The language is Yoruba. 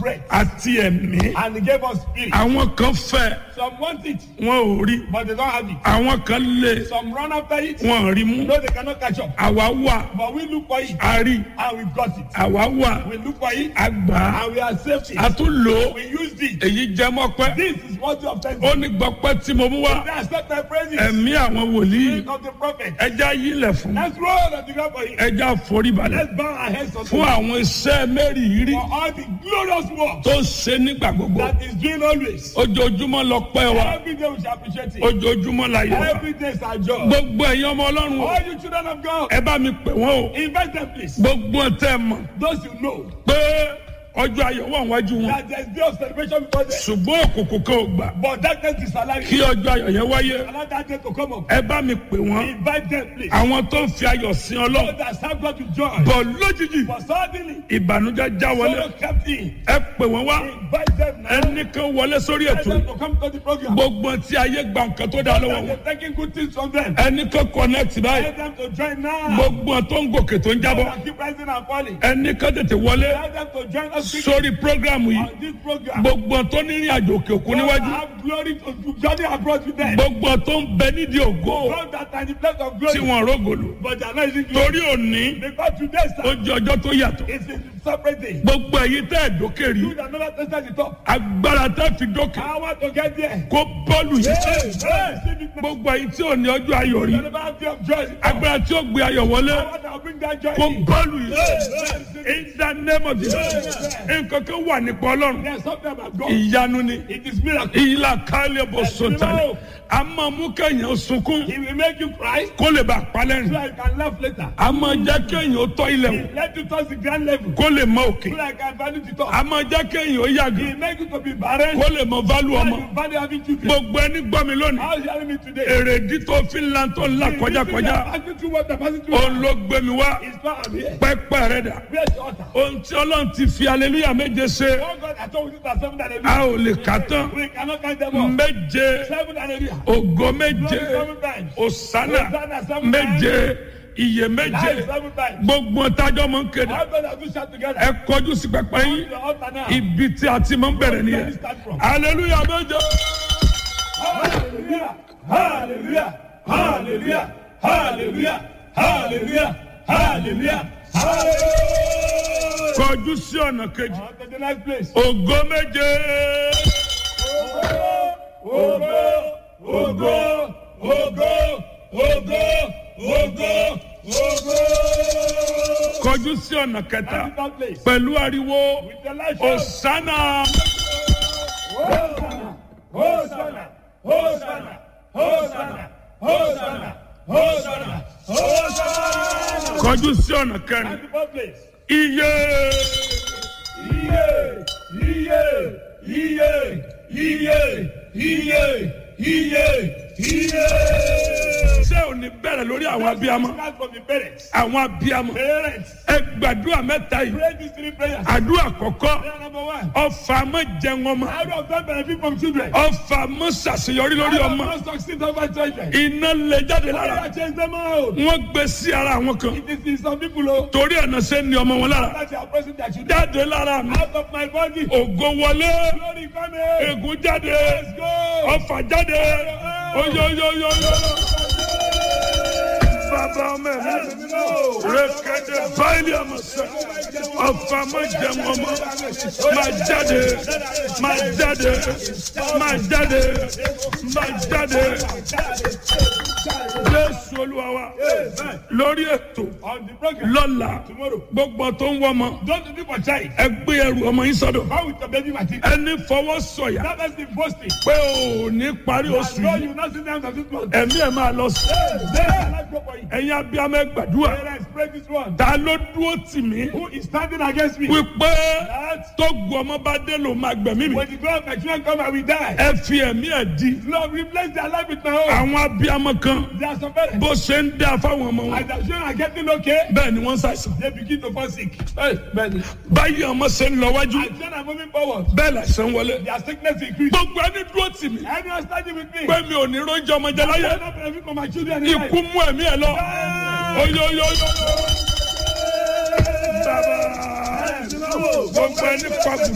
breath. àti ẹ̀mí. And he gave us spirit. àwọn kan fẹ́ Some want it, wọn ò rí. but they don't have it. àwọn kan lé Some run after it, wọn ò rí mú. no, they cannot catch up. àwa wà But we look for it, a rí. and we got it. àwa wà We look for it, a gbà á. and we accept a it. tún lò ó. We used it. èyí jẹ́ mọ́pẹ́. This is worthy of ó thanksgiving. ní gbọ́pẹ́ tí mo mú wá. They accept my praises. ẹ̀mí àwọn wòlíì. Spirit of the prophet. ẹja yílẹ̀ fún. Let's roll on the ground for him. ẹja foríbalẹ̀. Let's bow our heads unto fún him. àwọn iṣẹ́ mẹ́rìírí For all the glorious work tó ń ṣe nígbà gbogbo. that is doing always. ojoojúmọ́ lọ pẹ́ wa. Every day we shall appreciate it. ojoojúmọ́ la yẹ wa. Every day is our joy. gbogbo ẹ̀yin ọmọ ọlọ́run o. All you children of God, ẹ bá mi pè wọ́n o. invite them please. gbogbo tẹ́ ẹ mọ̀ Those you know pé ọjọ́ ayọ̀ wà wájú wọn. that there is day of celebration before them. ṣùgbọ́n òkùnkùn kan ò gbà. But darkness is alive. kí ọjọ́ ayọ̀ yẹn wáyé. Allow that day to come up. ẹ bá mi pè wọ́n. Invite them please. àwọn tó ń fi ayọ̀ sin So ọlọ́run. that serve God with joy. bọ̀ lójijì For suddenly, ìbànújẹ́ já wọlé. sorrow kept in. ẹ pè wọ́n wá. Invite them now. ẹnìkan wọlé sórí Invite ètò. them to come to the program. gbogbo tí ayé gba nǹkan tó dá lọ́wọ́ And wọn. they're taking good things from them. ẹnìkan connect báyìí. Invite them to join now. gbogbo tó ń gòkè tó ń jábọ́. And keep rising and falling. ẹnìkan tètè wọlé Invite them to join us sórí programu yìí. on this program. gbogbo tó ní ìrìn àjò òkè òkun níwájú. Have glory to journey abroad with them. gbogbo tó ń bẹ nídìí ògo Those that are in the place of glory. tí wọn rógòlò. But they are not using glory. torí òní Because today, ó sir, jẹ́ ọjọ́ tó yàtọ̀. it's a separate day. gbogbo èyí tẹ́ ẹ̀ dókè rí. You that never tested the top. agbára tẹ́ fi dókè I want to get there. kó bọ́ọ̀lù yìí. Receive it now. gbogbo èyí tí ò ní ọjọ́ ayọ̀ rí. You never have day of joy. agbára tí ó gbé ayọ̀ wọlé I want to bring that joy kó in. bọ́ọ̀lù yìí. Receive it. in the name of Jesus. nǹkan kan wà nípa ọlọ́run. There's something about God. ìyanu ni. It is miracle. ìlà kálẹ̀ bọ̀ sọ̀tàlẹ̀. a máa mú kẹ́yìn sunkún It will make you cry kó lè bá so palẹ́rìn. I can laugh later. a máa jẹ́ kẹ́yìn ó tọ́ ilẹ̀ wò It let you touch the grand level kó lè mọ òkè. so I can value the top. a máa jẹ́ kẹ́yìn ó yàgò It make you to be barren kó lè mọ válù so ọmọ. you value having children. gbogbo ẹni gbọ́ mi lónìí. How is hearing me today? èrèdí tó fi ń lan tó ń la kọjákọjá. Passing through what the passing through. òun ló gbé mi wá. It's not I'm here. pẹ́pẹ́ rẹ̀ dà. Where's the altar? ohun tí ọlọ́run ti fi aleluya méje ṣe Oh God, I told you that 7 and a ò lè kà tán. we cannot count them all. méje 7 and ògo Glory méje 7 times. òsánà Hosanna 7 méje iye méje Life 7 times. gbogbo tájọ́ mọ̀ ń kéde. How God has we shout together? ẹ kọjú sí pẹpẹ yín The altar now. ibi tí a ti máa ń bẹ̀rẹ̀ nìyẹn. aleluya méje. Hallelujah! Hallelujah! Hallelujah! Hallelujah! Hallelujah! Hallelujah! Hallelujah! kọjú sí ọ̀nà kejì. On to the next place. ògo méje. Ogo! Ogo! Ogo! Ogo! Ogo! Ogo! kọjú sí ọ̀nà kẹta That place. pẹ̀lú ariwo With the light. òsánà. Hosanna! Hosanna! Hosanna! Hosanna! Hosanna! Hosanna! Hosanna! kọjú sí ọ̀nà kẹrin That place. iye. Iye! Iye! Iye! Iye! Iye! Iye! Iye! ṣé ò ní bẹ̀rẹ̀ lórí àwọn abiyamọ. Start from the parents. àwọn abiyamọ. Parents, ẹ gbàdúrà mẹ́ta yìí. pray these 3 prayers. àdúrà kọ̀kọ́ Prayer number 1. ọfà mọ́ jẹun ọmọ. How do I benefit from children? ọfà mọ́ ṣàṣeyọrí lórí How do ọmọ. I not succeed over children? iná lè jáde How do lára. I change them out? wọ́n gbé sí ara àwọn kan. It is in some people who torí ọ̀nà ṣe ń ní ọmọ wọn lára. that they are pressing their children jáde lára mi. out of my body. ògo wọlé. Glory come here. ègún jáde. Let's go. ọfà jáde. oyoyoyoyo. bàbá ọmọ mi. rẹ̀kẹ̀dẹ̀ báyìí àmọ̀ sẹ́. ọfà mọ́ jẹun ọmọ. máa jáde. máa jáde. máa jáde. máa jáde. Jésù Olúwa wa lórí ètò On the program lọ́la tomorrow. gbogbo tó ń wọ́ ọmọ Don't do for child. ẹ gbé ẹrù ọmọ yín sọ́dọ̀. How with your baby material? ẹni fọwọ́ sọ̀yà That has been boasting. pé ò ní parí oṣù No, yìí you not sit down for this month. ẹ̀mí ẹ̀ máa lọ sí. Let's go for you. ẹ̀yin abiyamọ ẹ gbàdúrà Parents, pray this one. ta ló dúró tì mí Who is standing against me? wípé That tó gu ọmọ bá dé ló máa gbẹ̀mí mi when the God of my children come, I will die. ẹ fi ẹ̀mí ẹ̀ di. Lord, replace their life with my own. àwọn abiyamọ kan There are some parents. bó ṣe ń dá fáwọn ọmọ wọn As the children are getting okay, bẹ́ẹ̀ ni wọ́n ń ṣàìsàn. they begin to fall sick. Hey, man. báyìí ọmọ ṣe ń lọ wájú As children are moving forward, bẹ́ẹ̀ làìsàn wọlé. their sickness increase. gbogbo ẹni dúró tì mí Anyone standing with me? pé mi ò ní róúnjẹ ọmọ jẹ I láyé will not benefit from my children in life. ikú mú ẹ̀mí ẹ̀ lọ. oyoyoyo. bàbá gbogbo ẹni pàgùn.